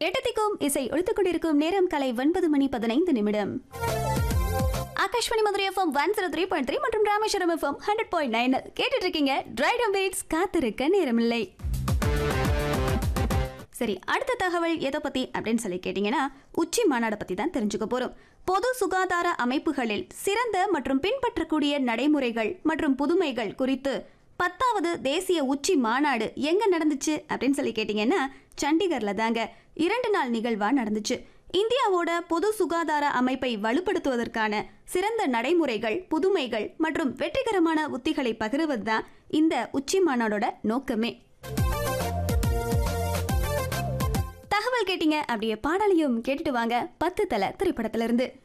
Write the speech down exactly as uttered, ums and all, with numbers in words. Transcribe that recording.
எட்டத்திக்கும் இசை ஒழித்துக் கொண்டிருக்கும் நேரம் காலை ஒன்பது மணி பதினைந்து நிமிடம். Akashvani Madurai FM one zero three point three மற்றும் Rameswaram FM hundred point nine கேட்டுட்டு இருக்கீங்க. டிரைடம் பீட்ஸ் காத்திருக்க நேரமில்லை. சரி, அடுத்த தகவல் எதை பத்தி அப்படின்னு சொல்லி கேட்டீங்கன்னா, உச்சி மாநாடு பத்தி தான் தெரிஞ்சுக்க போறோம். பொது சுகாதார அமைப்புகளில் சிறந்த மற்றும் பின்பற்றக்கூடிய நடைமுறைகள் மற்றும் புதுமைகள் குறித்து பத்தாவது தேசிய உச்சி மாநாடு எங்க நடந்துச்சு அப்படின்னு சொல்லி கேட்டீங்கன்னா, சண்டிகர்ல தாங்க இரண்டு நாள் நிகழ்வா நடந்துச்சு. இந்தியாவோட பொது சுகாதார அமைப்பை வலுப்படுத்துவதற்கான சிறந்த நடைமுறைகள், புதுமைகள் மற்றும் வெற்றிகரமான உத்திகளை பகிர்வது தான் இந்த உச்சி மாநாடோட நோக்கமே. தகவல் கேட்டீங்க, அப்படியே பாடலையும் கேட்டுட்டு வாங்க. பத்து தலை திரைப்படத்திலிருந்து.